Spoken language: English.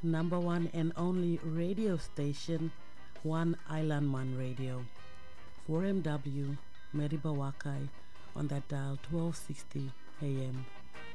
number one and only radio station, One Island Man Radio, 4MW, Meriba Wakai, on that dial 1260 AM.